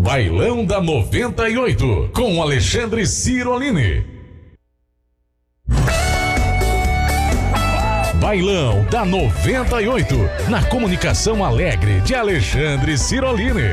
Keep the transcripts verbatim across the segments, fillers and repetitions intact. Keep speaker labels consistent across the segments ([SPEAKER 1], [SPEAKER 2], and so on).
[SPEAKER 1] Bailão da noventa e oito, com Alexandre Cirolini. Bailão da noventa e oito, na comunicação alegre de Alexandre Cirolini.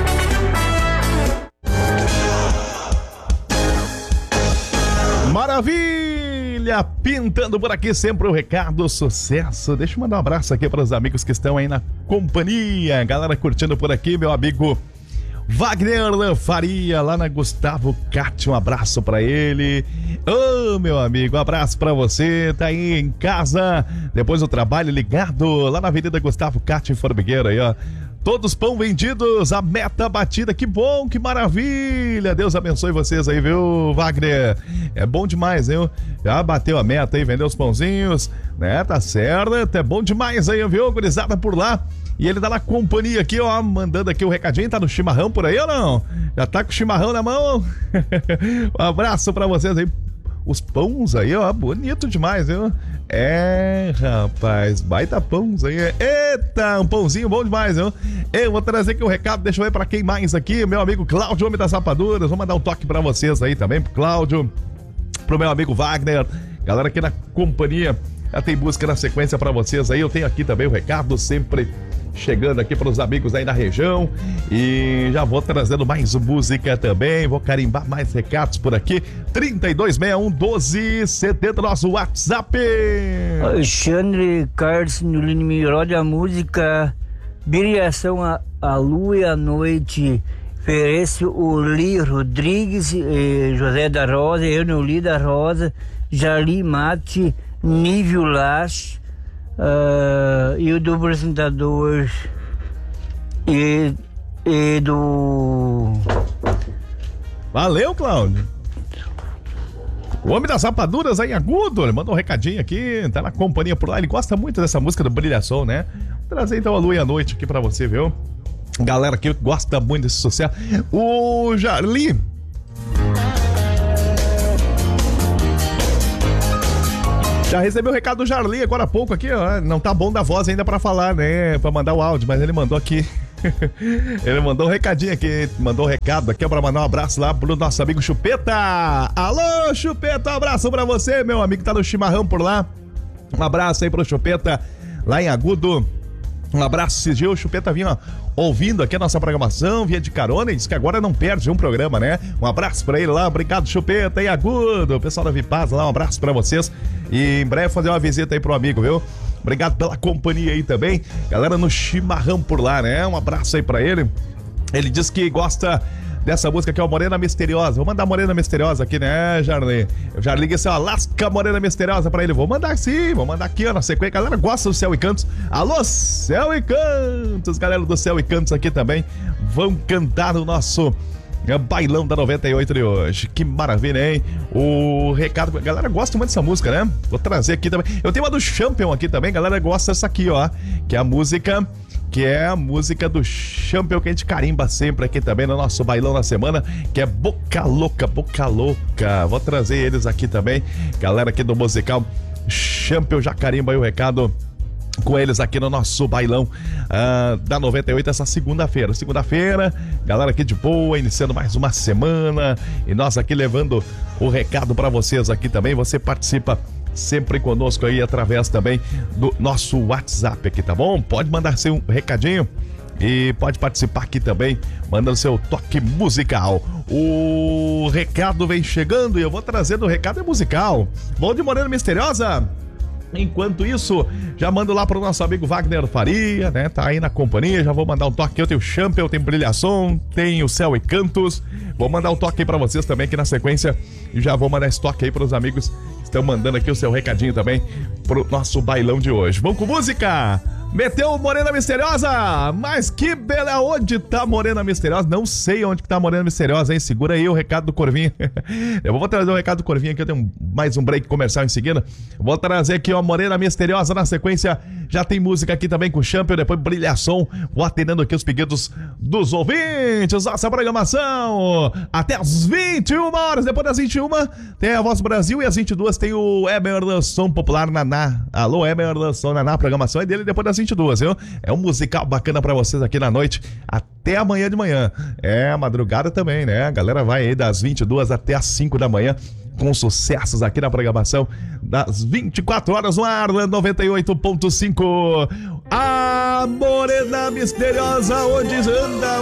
[SPEAKER 2] Maravilha! Pintando por aqui sempre o recado, sucesso. Deixa eu mandar um abraço aqui para os amigos que estão aí na companhia. Galera curtindo por aqui, meu amigo Wagner Faria, lá na Gustavo Cati, um abraço pra ele. Ô, oh, meu amigo, um abraço pra você, tá aí em casa, depois do trabalho, ligado, lá na Avenida Gustavo Cati, em Formigueiro, aí, ó. Todos pão vendidos, a meta batida, que bom, que maravilha. Deus abençoe vocês aí, viu, Wagner? É bom demais, viu? Já bateu a meta aí, vendeu os pãozinhos, né? Tá certo, é bom demais aí, viu, gurizada por lá. E ele tá na companhia aqui, ó, mandando aqui o recadinho. Tá no chimarrão por aí ou não? Já tá com o chimarrão na mão? Um abraço pra vocês aí. Os pães aí, ó, bonito demais, viu? É, rapaz, baita pães aí. Eita, um pãozinho bom demais, viu? Eu vou trazer aqui o recado, deixa eu ver pra quem mais aqui. Meu amigo Cláudio, homem das rapaduras. Vou mandar um toque pra vocês aí também, pro Cláudio, pro meu amigo Wagner. Galera aqui na companhia. Já tem música na sequência pra vocês aí. Eu tenho aqui também o recado, sempre chegando aqui para os amigos aí na região. E já vou trazendo mais música também. Vou carimbar mais recados por aqui. trinta e dois sessenta e um, doze setenta, nosso WhatsApp.
[SPEAKER 3] Alexandre Carlos Nulini Mirode, a música Brilhação a, a Lua e a Noite. Oferece o Li Rodrigues, eh, José da Rosa, Ernuli da Rosa, Jali Mate, Nívio Lache. Uh, e o do apresentador e, e do...
[SPEAKER 2] Valeu, Cláudio. O homem das rapaduras aí, agudo, ele mandou um recadinho aqui, tá na companhia por lá, ele gosta muito dessa música do Brilhação, né? Vou trazer então a Lua e a Noite aqui pra você, viu? Galera que gosta muito desse sucesso. O Jarli... Já recebeu o recado do Jarli agora há pouco aqui, ó. Não tá bom da voz ainda pra falar, né? Pra mandar o áudio, mas ele mandou aqui. Ele mandou um recadinho aqui, mandou um recado aqui pra mandar um abraço lá pro nosso amigo Chupeta. Alô, Chupeta, um abraço pra você, meu amigo, tá no chimarrão por lá. Um abraço aí pro Chupeta, lá em Agudo. Um abraço, esse dia o Chupeta vinha, ó, ouvindo aqui a nossa programação, vinha de carona e disse que agora não perde um programa, né? Um abraço pra ele lá, obrigado, Chupeta e Agudo, o pessoal da Vipaz lá, um abraço pra vocês. E em breve fazer uma visita aí pro amigo, viu? Obrigado pela companhia aí também. Galera no chimarrão por lá, né? Um abraço aí pra ele. Ele diz que gosta dessa música que é o Morena Misteriosa. Vou mandar Morena Misteriosa aqui, né, Jarli? Eu já liguei assim, ó, lasca Morena Misteriosa pra ele. Vou mandar sim, vou mandar aqui, ó, na sequência. Galera gosta do Céu e Cantos. Alô, Céu e Cantos. Galera do Céu e Cantos aqui também vão cantar o nosso bailão da noventa e oito de hoje. Que maravilha, hein? O recado... A galera gosta muito dessa música, né? Vou trazer aqui também. Eu tenho uma do Champion aqui também. A galera gosta dessa aqui, ó. Que é a música... Que é a música do Champion que a gente carimba sempre aqui também no nosso bailão na semana, que é Boca Louca, Boca Louca. Vou trazer eles aqui também. Galera aqui do musical Champion já carimba aí o recado com eles aqui no nosso bailão uh, da noventa e oito essa segunda-feira. Segunda-feira, galera aqui de boa, iniciando mais uma semana. E nós aqui levando o recado pra vocês aqui também. Você participa sempre conosco aí através também do nosso WhatsApp aqui, tá bom? Pode mandar seu recadinho e pode participar aqui também, mandando seu toque musical. O recado vem chegando e eu vou trazendo o recado musical. Bom de Morena Misteriosa? Enquanto isso, já mando lá pro nosso amigo Wagner Faria, né? Tá aí na companhia, já vou mandar um toque. Eu tenho Champion, eu tenho Brilhação, tenho Céu e Cantos. Vou mandar um toque aí pra vocês também aqui na sequência. E já vou mandar esse toque aí pros amigos que estão mandando aqui o seu recadinho também pro nosso bailão de hoje. Vamos com música? Meteu Morena Misteriosa, mas que bela, onde tá Morena Misteriosa? Não sei onde que tá Morena Misteriosa, hein? Segura aí o recado do Corvinho. Eu vou trazer o recado do Corvinho aqui, eu tenho mais um break comercial em seguida. Vou trazer aqui, ó, Morena Misteriosa na sequência, Já tem música aqui também com o Champion, depois Brilhação. Vou atendendo aqui os pedidos dos ouvintes. Nossa programação até as vinte e uma horas. Depois das vinte e uma tem a Voz Brasil e às vinte e duas tem o Emerson Popular Naná. Alô, Emerson Naná, a programação é dele depois das vinte e duas, viu? É um musical bacana pra vocês aqui na noite até amanhã de manhã. É, madrugada também, né? A galera vai aí das vinte e duas até as cinco da manhã com sucessos aqui na programação das vinte e quatro horas no ar, noventa e oito ponto cinco. A Morena Misteriosa, onde anda?